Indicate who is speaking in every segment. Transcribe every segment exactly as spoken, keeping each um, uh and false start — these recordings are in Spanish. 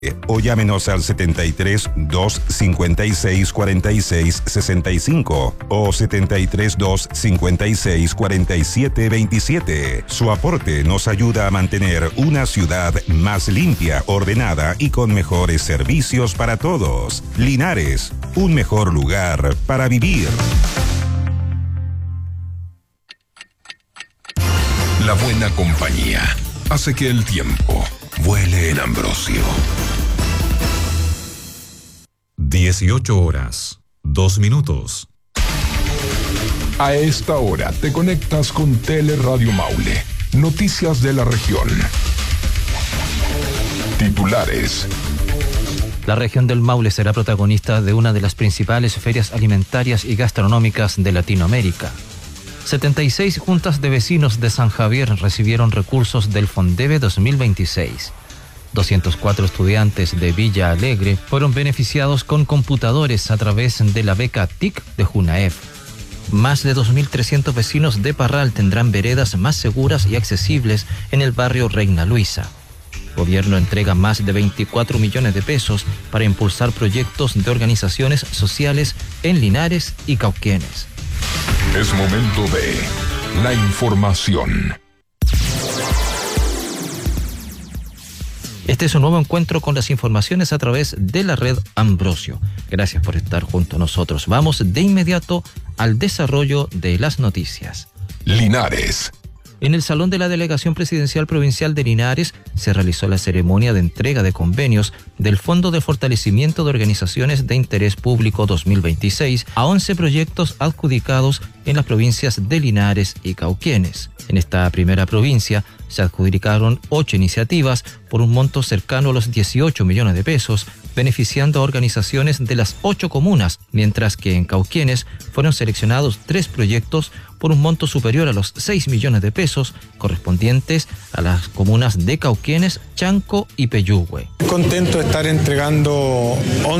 Speaker 1: O llámenos al setenta y tres, dos cincuenta y seis, cuarenta y seis, sesenta y cinco o setenta y tres, dos cincuenta y seis, cuarenta y siete, veintisiete. Su aporte nos ayuda a mantener una ciudad más limpia, ordenada y con mejores servicios para todos. Linares, un mejor lugar para vivir.
Speaker 2: La buena compañía hace que el tiempo vuele en Ambrosio.
Speaker 3: dieciocho horas, dos minutos.
Speaker 2: A esta hora te conectas con Teleradio Maule. Noticias de la región. Titulares.
Speaker 4: La región del Maule será protagonista de una de las principales ferias alimentarias y gastronómicas de Latinoamérica. setenta y seis juntas de vecinos de San Javier recibieron recursos del FONDEVE dos mil veintiséis. doscientos cuatro estudiantes de Villa Alegre fueron beneficiados con computadores a través de la beca T I C de JUNAEF. Más de dos mil trescientos vecinos de Parral tendrán veredas más seguras y accesibles en el barrio Reina Luisa. El gobierno entrega más de veinticuatro millones de pesos para impulsar proyectos de organizaciones sociales en Linares y Cauquenes.
Speaker 2: Es momento de la información.
Speaker 4: Este es un nuevo encuentro con las informaciones a través de la red Ambrosio. Gracias por estar junto a nosotros. Vamos de inmediato al desarrollo de las noticias.
Speaker 2: Linares.
Speaker 4: En el Salón de la Delegación Presidencial Provincial de Linares se realizó la ceremonia de entrega de convenios del Fondo de Fortalecimiento de Organizaciones de Interés Público dos mil veintiséis a once proyectos adjudicados en las provincias de Linares y Cauquenes. En esta primera provincia se adjudicaron ocho iniciativas por un monto cercano a los dieciocho millones de pesos, beneficiando a organizaciones de las ocho comunas, mientras que en Cauquenes fueron seleccionados tres proyectos por un monto superior a los seis millones de pesos, correspondientes a las comunas de Cauquenes, Chanco y Peyúgue.
Speaker 5: Contento de estar entregando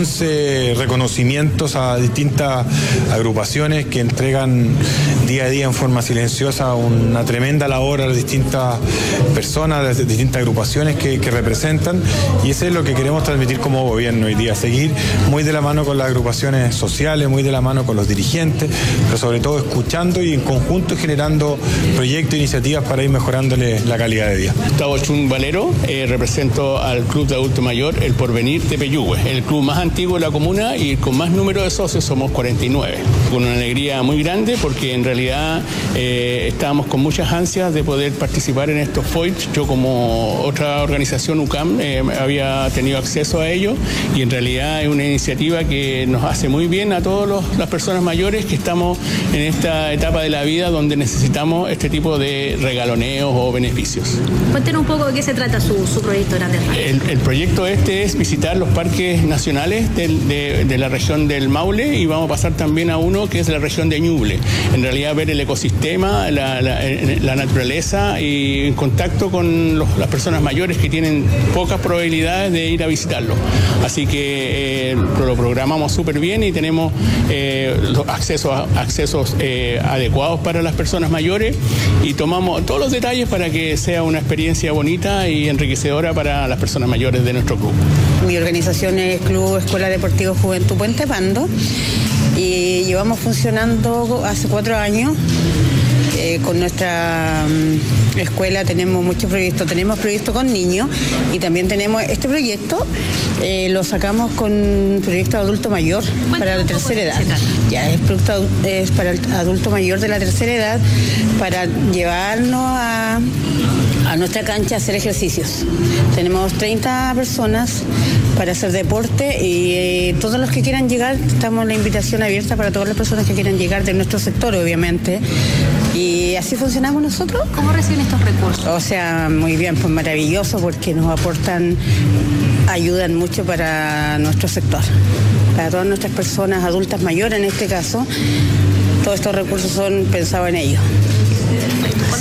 Speaker 5: once reconocimientos a distintas agrupaciones que entregan día a día en forma silenciosa una tremenda labor a las distintas personas, las distintas agrupaciones que, que representan, y eso es lo que queremos transmitir como gobierno hoy día, seguir muy de la mano con las agrupaciones sociales, muy de la mano con los dirigentes, pero sobre todo escuchando y en conjunto generando proyectos e iniciativas para ir mejorándole la calidad de vida.
Speaker 6: Gustavo Chun Valero, eh, represento al Club de Adulto Mayor El Porvenir de Peyúgue, el club más antiguo de la comuna y con más número de socios, somos cuarenta y nueve. Con una alegría muy grande porque en realidad eh, estábamos con muchas ansias de poder participar en estos F O I T. Yo como otra organización U C A M eh, había tenido acceso a ello y en realidad es una iniciativa que nos hace muy bien a todas las personas mayores que estamos en esta etapa de la vida donde necesitamos este tipo de regaloneos o beneficios.
Speaker 7: Cuéntenos un poco de qué se trata su, su proyecto Grande Rasgos.
Speaker 6: El, el proyecto este es visitar los parques nacionales del, de, de la región del Maule y vamos a pasar también a uno que es la región de Ñuble. En realidad ver el ecosistema, la, la, la naturaleza y en contacto con los, las personas mayores que tienen pocas probabilidades de ir a visitarlo. Así que eh, lo programamos súper bien y tenemos eh, los accesos, accesos eh, adecuados para las personas mayores y tomamos todos los detalles para que sea una experiencia bonita y enriquecedora para las personas mayores de nuestro club.
Speaker 8: Mi organización es Club Escuela Deportiva Juventud Puente Pando y llevamos funcionando hace cuatro años. Eh, con nuestra um, escuela tenemos muchos proyectos, tenemos proyectos con niños y también tenemos este proyecto, eh, lo sacamos con proyecto de adulto mayor para la tercera edad. Ya es, producto, es para el adulto mayor de la tercera edad para llevarnos a, a nuestra cancha a hacer ejercicios. Tenemos treinta personas para hacer deporte y eh, todos los que quieran llegar, estamos la invitación abierta para todas las personas que quieran llegar de nuestro sector, obviamente. Y así funcionamos nosotros.
Speaker 7: ¿Cómo reciben estos recursos?
Speaker 8: O sea, muy bien, pues maravilloso porque nos aportan, ayudan mucho para nuestro sector, para todas nuestras personas adultas mayores en este caso. Todos estos recursos son pensados en ellos.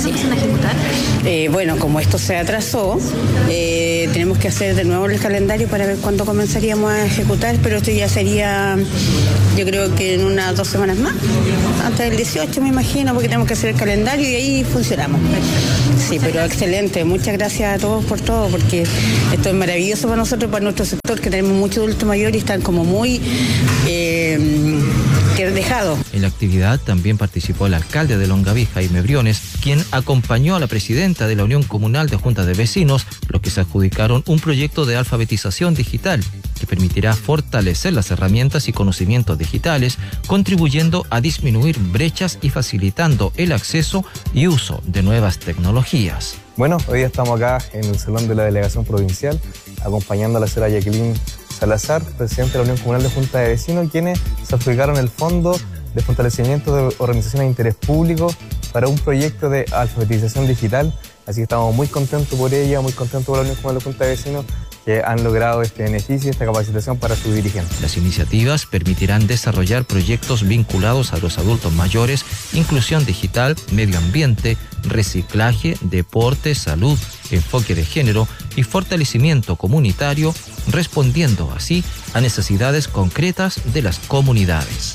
Speaker 7: ¿Cuándo empiezan a ejecutar?
Speaker 8: Eh, bueno, como esto se atrasó, eh, tenemos que hacer de nuevo el calendario para ver cuándo comenzaríamos a ejecutar, pero esto ya sería, yo creo que en unas dos semanas más, antes del dieciocho me imagino, porque tenemos que hacer el calendario y ahí funcionamos. Sí, pero excelente. Muchas gracias a todos por todo, porque esto es maravilloso para nosotros, para nuestro sector, que tenemos mucho adulto mayor y están como muy eh, dejados.
Speaker 4: En la actividad también participó el alcalde de Longaví, Jaime Briones, quien acompañó a la presidenta de la Unión Comunal de Juntas de Vecinos, los que se adjudicaron un proyecto de alfabetización digital que permitirá fortalecer las herramientas y conocimientos digitales, contribuyendo a disminuir brechas y facilitando el acceso y uso de nuevas tecnologías.
Speaker 9: Bueno, hoy día estamos acá en el Salón de la Delegación Provincial, acompañando a la señora Jacqueline Salazar, presidente de la Unión Comunal de Junta de Vecinos, quienes se adjudicaron el Fondo de Fortalecimiento de Organizaciones de Interés Público para un proyecto de alfabetización digital. Así que estamos muy contentos por ella, muy contentos por la Unión Comunal de Junta de Vecinos, que han logrado este beneficio, esta capacitación para sus dirigentes.
Speaker 4: Las iniciativas permitirán desarrollar proyectos vinculados a los adultos mayores, inclusión digital, medio ambiente, reciclaje, deporte, salud, enfoque de género y fortalecimiento comunitario, respondiendo así a necesidades concretas de las comunidades.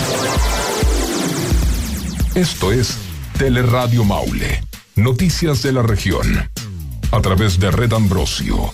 Speaker 2: Esto es Teleradio Maule, noticias de la región, a través de Red Ambrosio.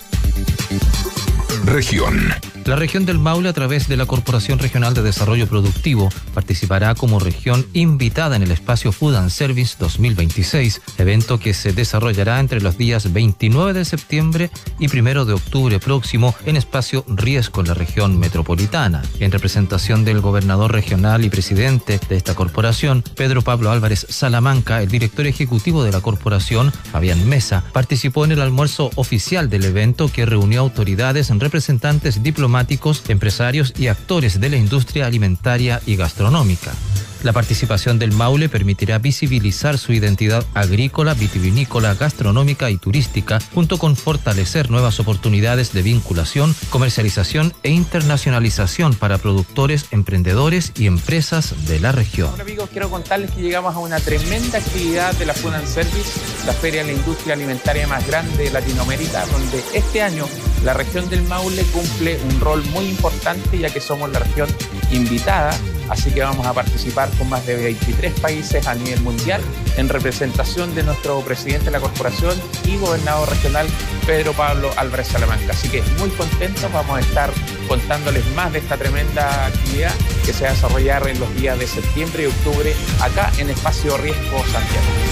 Speaker 2: Región.
Speaker 4: La región del Maule, a través de la Corporación Regional de Desarrollo Productivo, participará como región invitada en el espacio Food and Service dos mil veintiséis, evento que se desarrollará entre los días veintinueve de septiembre y primero de octubre próximo en espacio Riesco en la región metropolitana. En representación del gobernador regional y presidente de esta corporación, Pedro Pablo Álvarez Salamanca, el director ejecutivo de la corporación, Fabián Mesa, participó en el almuerzo oficial del evento que reunió autoridades, representantes diplomáticos, empresarios y actores de la industria alimentaria y gastronómica. La participación del Maule permitirá visibilizar su identidad agrícola, vitivinícola, gastronómica y turística, junto con fortalecer nuevas oportunidades de vinculación, comercialización e internacionalización para productores, emprendedores y empresas de la región.
Speaker 10: Bueno, amigos, quiero contarles que llegamos a una tremenda actividad de la Food and Service, la feria de la industria alimentaria más grande de Latinoamérica, donde este año la región del Maule cumple un rol muy importante, ya que somos la región invitada. Así que vamos a participar con más de veintitrés países a nivel mundial en representación de nuestro presidente de la corporación y gobernador regional, Pedro Pablo Álvarez Salamanca. Así que muy contentos, vamos a estar contándoles más de esta tremenda actividad que se va a desarrollar en los días de septiembre y octubre acá en Espacio Riesgo Santiago.